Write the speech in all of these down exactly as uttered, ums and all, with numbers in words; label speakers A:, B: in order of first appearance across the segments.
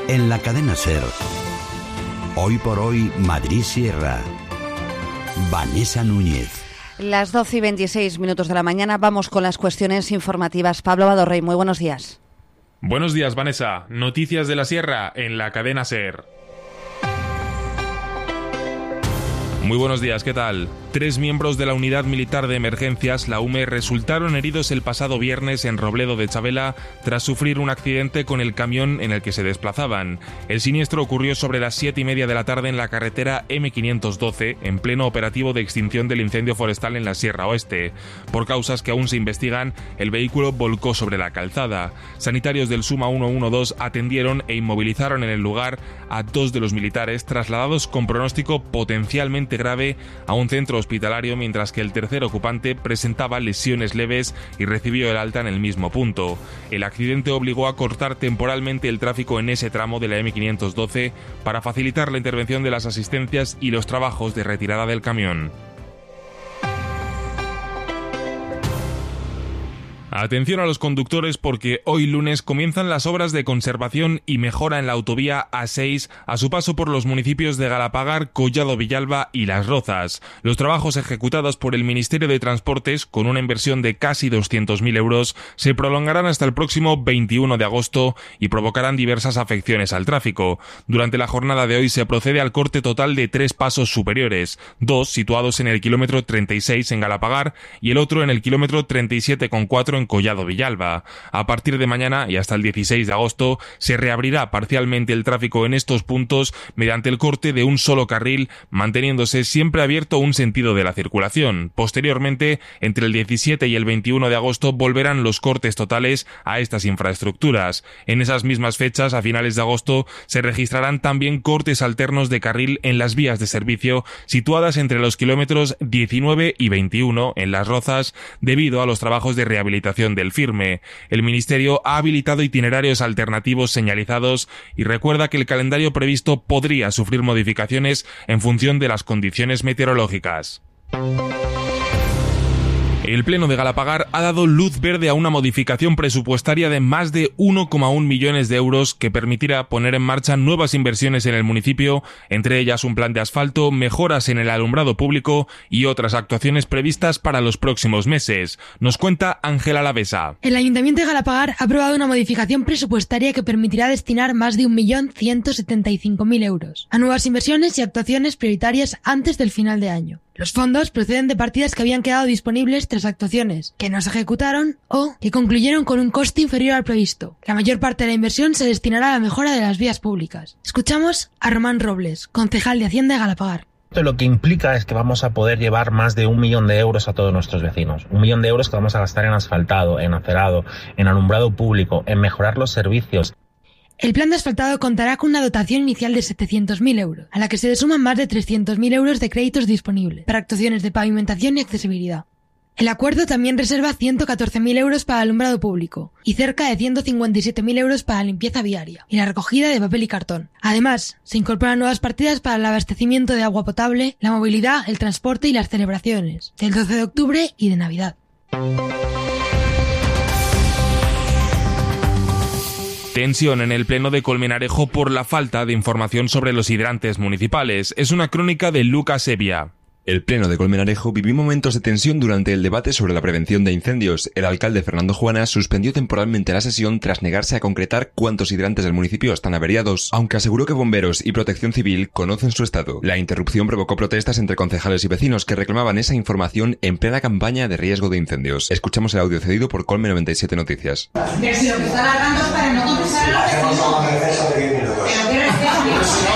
A: En la cadena SER, Hoy por Hoy Madrid Sierra, Vanessa Núñez.
B: Las doce y veintiséis minutos de la mañana, vamos con las cuestiones informativas. Pablo Badorrey, muy buenos días.
C: Buenos días, Vanessa. Noticias de la Sierra en la cadena SER. Muy buenos días, ¿qué tal? Tres miembros de la Unidad Militar de Emergencias, la U M E, resultaron heridos el pasado viernes en Robledo de Chabela tras sufrir un accidente con el camión en el que se desplazaban. El siniestro ocurrió sobre las siete y media de la tarde en la carretera eme quinientos doce, en pleno operativo de extinción del incendio forestal en la Sierra Oeste. Por causas que aún se investigan, el vehículo volcó sobre la calzada. Sanitarios del SUMA ciento doce atendieron e inmovilizaron en el lugar a dos de los militares, trasladados con pronóstico potencialmente grave a un centro hospitalario, mientras que el tercer ocupante presentaba lesiones leves y recibió el alta en el mismo punto. El accidente obligó a cortar temporalmente el tráfico en ese tramo de la eme quinientos doce para facilitar la intervención de las asistencias y los trabajos de retirada del camión. Atención a los conductores, porque hoy lunes comienzan las obras de conservación y mejora en la autovía A seis a su paso por los municipios de Galapagar, Collado Villalba y Las Rozas. Los trabajos ejecutados por el Ministerio de Transportes, con una inversión de casi doscientos mil euros, se prolongarán hasta el próximo veintiuno de agosto y provocarán diversas afecciones al tráfico. Durante la jornada de hoy se procede al corte total de tres pasos superiores, dos situados en el kilómetro treinta y seis en Galapagar y el otro en el kilómetro treinta y siete coma cuatro en Collado Villalba. A partir de mañana y hasta el dieciséis de agosto se reabrirá parcialmente el tráfico en estos puntos mediante el corte de un solo carril, manteniéndose siempre abierto un sentido de la circulación. Posteriormente, entre el diecisiete y el veintiuno de agosto volverán los cortes totales a estas infraestructuras. En esas mismas fechas, a finales de agosto, se registrarán también cortes alternos de carril en las vías de servicio situadas entre los kilómetros diecinueve y veintiuno en Las Rozas, debido a los trabajos de rehabilitación del firme. El Ministerio ha habilitado itinerarios alternativos señalizados y recuerda que el calendario previsto podría sufrir modificaciones en función de las condiciones meteorológicas. El Pleno de Galapagar ha dado luz verde a una modificación presupuestaria de más de uno coma uno millones de euros que permitirá poner en marcha nuevas inversiones en el municipio, entre ellas un plan de asfalto, mejoras en el alumbrado público y otras actuaciones previstas para los próximos meses. Nos cuenta Ángela Lavesa.
D: El Ayuntamiento de Galapagar ha aprobado una modificación presupuestaria que permitirá destinar más de un millón ciento setenta y cinco mil euros a nuevas inversiones y actuaciones prioritarias antes del final de año. Los fondos proceden de partidas que habían quedado disponibles tras actuaciones que no se ejecutaron o que concluyeron con un coste inferior al previsto. La mayor parte de la inversión se destinará a la mejora de las vías públicas. Escuchamos a Román Robles, concejal de Hacienda de Galapagar.
E: Esto lo que implica es que vamos a poder llevar más de un millón de euros a todos nuestros vecinos. Un millón de euros que vamos a gastar en asfaltado, en acerado, en alumbrado público, en mejorar los servicios.
D: El plan de asfaltado contará con una dotación inicial de setecientos mil euros, a la que se le suman más de trescientos mil euros de créditos disponibles para actuaciones de pavimentación y accesibilidad. El acuerdo también reserva ciento catorce mil euros para alumbrado público y cerca de ciento cincuenta y siete mil euros para limpieza viaria y la recogida de papel y cartón. Además, se incorporan nuevas partidas para el abastecimiento de agua potable, la movilidad, el transporte y las celebraciones del doce de octubre y de Navidad.
C: Tensión en el Pleno de Colmenarejo por la falta de información sobre los hidrantes municipales. Es una crónica de Lucas Evia.
F: El Pleno de Colmenarejo vivió momentos de tensión durante el debate sobre la prevención de incendios. El alcalde Fernando Juana suspendió temporalmente la sesión tras negarse a concretar cuántos hidrantes del municipio están averiados, aunque aseguró que bomberos y protección civil conocen su estado. La interrupción provocó protestas entre concejales y vecinos que reclamaban esa información en plena campaña de riesgo de incendios. Escuchamos el audio cedido por Colme noventa y siete Noticias.
G: Pero si lo que está alargando es para no contestar a los vecinos. Pero qué respeto.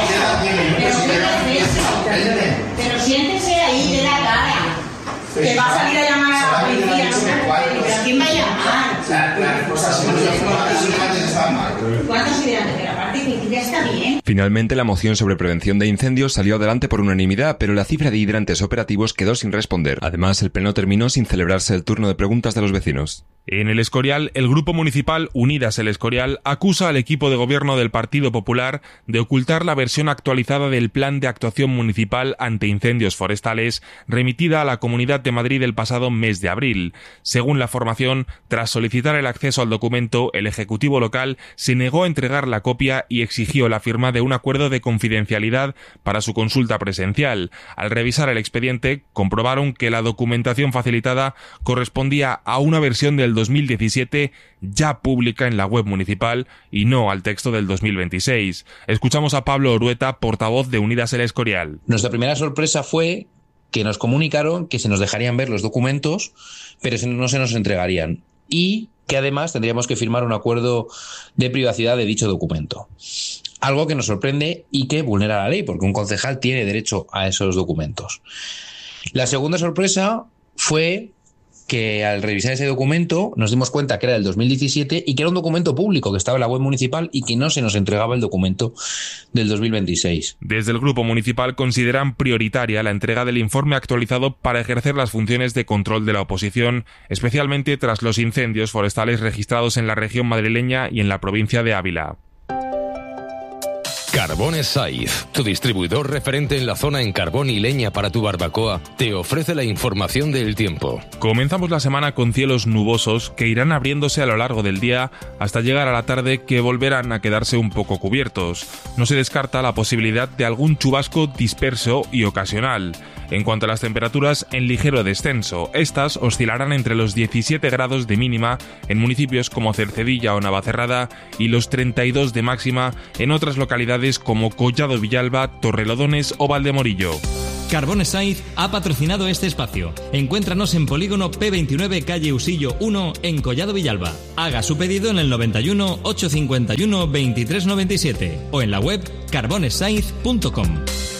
G: Pero siéntese ahí de la cara. Que va a salir a llamar a la policía. ¿Pero quién va a llamar?
H: La respuesta es que ¿cuántos hidrantes?
G: ¿Cuántos hidrantes? Pero aparte que ya está está bien.
F: Finalmente, la moción sobre prevención de incendios salió adelante por unanimidad, pero la cifra de hidrantes operativos quedó sin responder. Además, el pleno terminó sin celebrarse el turno de preguntas de los vecinos.
C: En El Escorial, el Grupo Municipal Unidas El Escorial acusa al equipo de gobierno del Partido Popular de ocultar la versión actualizada del Plan de Actuación Municipal ante Incendios Forestales remitida a la Comunidad de Madrid el pasado mes de abril. Según la formación, tras solicitar el acceso al documento, el Ejecutivo local se negó a entregar la copia y exigió la firma de un acuerdo de confidencialidad para su consulta presencial. Al revisar el expediente, comprobaron que la documentación facilitada correspondía a una versión del dos mil diecisiete ya pública en la web municipal y no al texto del dos mil veintiséis. Escuchamos a Pablo Orueta, portavoz de Unidas El Escorial.
H: Nuestra primera sorpresa fue que nos comunicaron que se nos dejarían ver los documentos, pero no se nos entregarían, y que además tendríamos que firmar un acuerdo de privacidad de dicho documento. Algo que nos sorprende y que vulnera la ley, porque un concejal tiene derecho a esos documentos. La segunda sorpresa fue que al revisar ese documento nos dimos cuenta que era del dos mil diecisiete y que era un documento público que estaba en la web municipal y que no se nos entregaba el documento del dos mil veintiséis.
C: Desde el Grupo Municipal consideran prioritaria la entrega del informe actualizado para ejercer las funciones de control de la oposición, especialmente tras los incendios forestales registrados en la región madrileña y en la provincia de Ávila.
I: Carbones Saiz, tu distribuidor referente en la zona en carbón y leña para tu barbacoa, te ofrece la información del tiempo.
C: Comenzamos la semana con cielos nubosos que irán abriéndose a lo largo del día hasta llegar a la tarde, que volverán a quedarse un poco cubiertos. No se descarta la posibilidad de algún chubasco disperso y ocasional. En cuanto a las temperaturas, en ligero descenso. Estas oscilarán entre los diecisiete grados de mínima en municipios como Cercedilla o Navacerrada y los treinta y dos de máxima en otras localidades como Collado Villalba, Torrelodones o Valdemorillo.
J: Carbones Saiz ha patrocinado este espacio. Encuéntranos en Polígono P veintinueve, calle Usillo uno, en Collado Villalba. Haga su pedido en el noventa y uno, ochocientos cincuenta y uno, veintitrés noventa y siete o en la web carbones saiz punto com.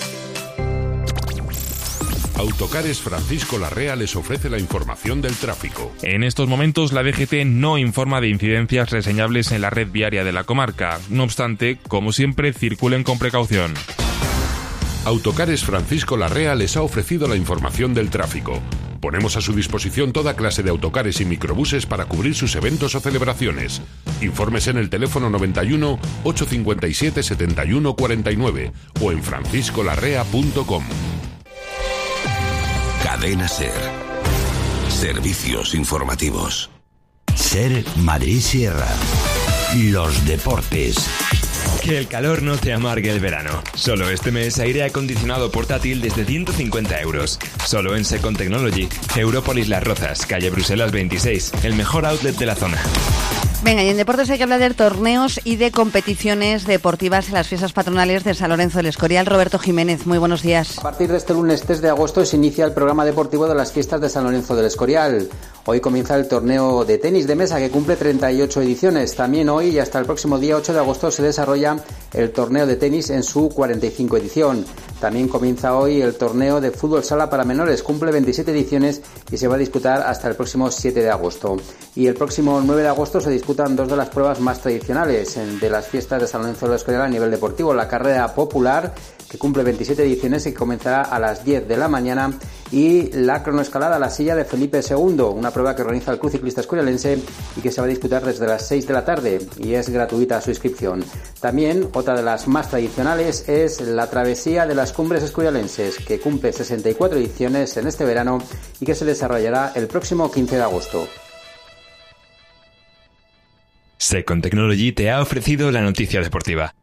K: Autocares Francisco Larrea les ofrece la información del tráfico.
C: En estos momentos la D G T no informa de incidencias reseñables en la red viaria de la comarca. No obstante, como siempre, circulen con precaución.
K: Autocares Francisco Larrea les ha ofrecido la información del tráfico. Ponemos a su disposición toda clase de autocares y microbuses para cubrir sus eventos o celebraciones. Informes en el teléfono noventa y uno, ochocientos cincuenta y siete, setenta y uno cuarenta y nueve o en francisco larrea punto com.
A: Cadena Ser. Servicios informativos. Ser Madrid Sierra. Los deportes.
F: Que el calor no te amargue el verano. Solo este mes aire acondicionado portátil desde ciento cincuenta euros. Solo en Second Technology. Európolis Las Rozas, calle Bruselas veintiséis. El mejor outlet de la zona.
B: Venga, y en deportes hay que hablar de torneos y de competiciones deportivas en las fiestas patronales de San Lorenzo del Escorial. Roberto Jiménez, muy buenos días.
L: A partir de este lunes tres de agosto se inicia el programa deportivo de las fiestas de San Lorenzo del Escorial. Hoy comienza el torneo de tenis de mesa que cumple treinta y ocho ediciones. También hoy y hasta el próximo día ocho de agosto se desarrolla el torneo de tenis en su cuarenta y cinco edición. También comienza hoy el torneo de fútbol sala para menores, cumple veintisiete ediciones y se va a disputar hasta el próximo siete de agosto. Y el próximo nueve de agosto se disputan dos de las pruebas más tradicionales de las fiestas de San Lorenzo del Escorial a nivel deportivo. La carrera popular, que cumple veintisiete ediciones y que comenzará a las diez de la mañana, y la cronoescalada a la silla de Felipe segundo, una prueba que organiza el Club Ciclista Escorialense y que se va a disputar desde las seis de la tarde y es gratuita su inscripción. También otra de las más tradicionales es la travesía de las Cumbres Escorialenses, que cumple sesenta y cuatro ediciones en este verano y que se desarrollará el próximo quince de agosto.
F: Second Technology te ha ofrecido la noticia deportiva.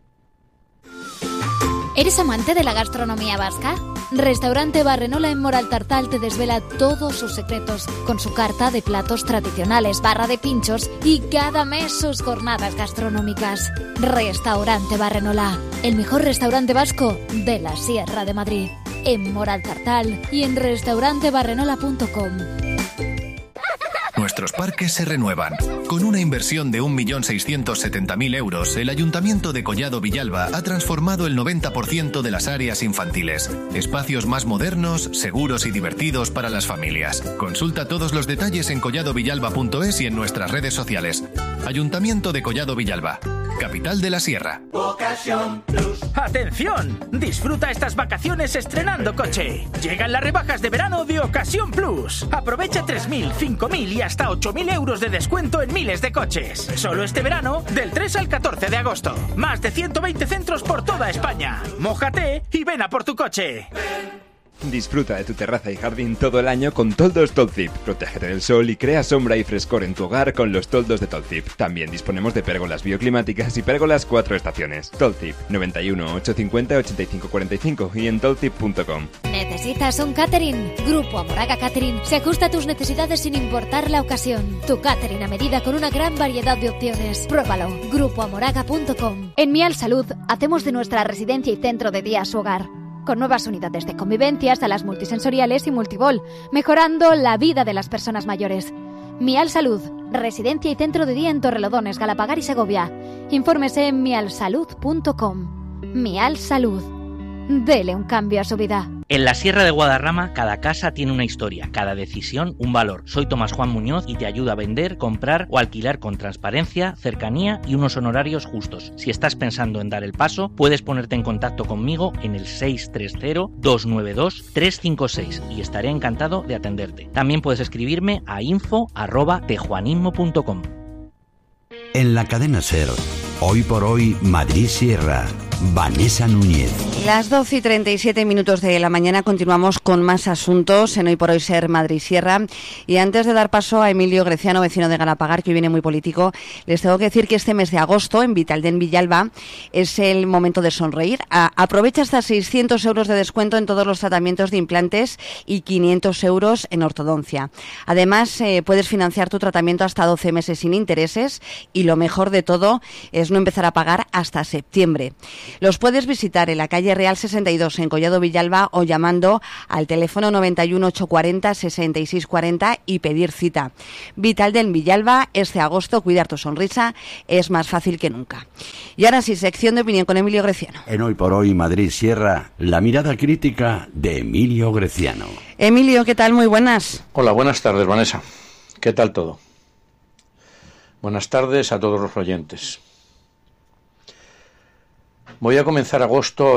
M: ¿Eres amante de la gastronomía vasca? Restaurante Barrenola en Moraltartal te desvela todos sus secretos con su carta de platos tradicionales, barra de pinchos y cada mes sus jornadas gastronómicas. Restaurante Barrenola, el mejor restaurante vasco de la Sierra de Madrid. En Moraltartal y en restaurante barrenola punto com.
N: Nuestros parques se renuevan. Con una inversión de un millón seiscientos setenta mil euros, el Ayuntamiento de Collado Villalba ha transformado el noventa por ciento de las áreas infantiles. Espacios más modernos, seguros y divertidos para las familias. Consulta todos los detalles en collado villalba punto es y en nuestras redes sociales. Ayuntamiento de Collado Villalba. capital de la Sierra.
O: Ocasión Plus. ¡Atención! Disfruta estas vacaciones estrenando coche. Llegan las rebajas de verano de Ocasión Plus. Aprovecha tres mil, cinco mil y hasta ocho mil euros de descuento en miles de coches. Solo este verano, del tres al catorce de agosto. Más de ciento veinte centros por toda España. Mójate y ven a por tu coche.
F: Disfruta de tu terraza y jardín todo el año con toldos Tolzip. Protégete del sol y crea sombra y frescor en tu hogar con los toldos de Tolzip. También disponemos de pérgolas bioclimáticas y pérgolas cuatro estaciones. Tolzip, noventa y uno, ochocientos cincuenta, ochenta y cinco cuarenta y cinco y en tolzip punto com.
M: ¿Necesitas un catering? Grupo Amoraga Catering se ajusta a tus necesidades sin importar la ocasión. Tu catering a medida con una gran variedad de opciones. Pruébalo. grupo amoraga punto com. En Mial Salud hacemos de nuestra residencia y centro de día su hogar, con nuevas unidades de convivencia, salas multisensoriales y multibol, mejorando la vida de las personas mayores. Mial Salud, residencia y centro de día en Torrelodones, Galapagar y Segovia. Infórmese en mial salud punto com. Mial Salud. Dele un cambio a su vida.
P: En la Sierra de Guadarrama, cada casa tiene una historia, cada decisión un valor. Soy Tomás Juan Muñoz y te ayudo a vender, comprar o alquilar con transparencia, cercanía y unos honorarios justos. Si estás pensando en dar el paso, puedes ponerte en contacto conmigo en el seis tres cero, dos nueve dos, tres cinco seis y estaré encantado de atenderte. También puedes escribirme a info arroba tejuanismo punto com.
A: En la cadena SER, hoy por hoy Madrid Sierra, Vanessa Núñez.
B: Las doce y treinta y siete minutos de la mañana continuamos con más asuntos en Hoy por Hoy Ser Madrid Sierra. Y antes de dar paso a Emilio Greciano, vecino de Galapagar, que hoy viene muy político, les tengo que decir que este mes de agosto en Vitalden Villalba es el momento de sonreír. A, aprovecha hasta seiscientos euros de descuento en todos los tratamientos de implantes y quinientos euros en ortodoncia. Además, eh, puedes financiar tu tratamiento hasta doce meses sin intereses y lo mejor de todo es no empezar a pagar hasta septiembre. Los puedes visitar en la calle Real sesenta y dos en Collado Villalba o llamando al teléfono noventa y uno, ochocientos cuarenta, sesenta y seis cuarenta y pedir cita. Vitalden Villalba, este agosto cuidar tu sonrisa es más fácil que nunca. Y ahora sí, sección de opinión con Emilio Greciano.
A: En Hoy por Hoy Madrid Sierra, la mirada crítica de Emilio Greciano.
B: Emilio, ¿qué tal? Muy buenas.
Q: Hola, buenas tardes, Vanessa. ¿Qué tal todo? Buenas tardes a todos los oyentes. Voy a comenzar agosto